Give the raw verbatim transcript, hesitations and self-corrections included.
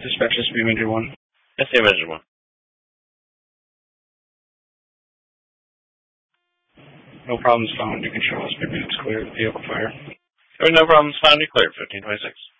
Dispatch S B Major one. S B Major one. No problems found. You can show us. Maybe it's clear. Vehicle fire. There were no problems found. You cleared fifteen twenty-six.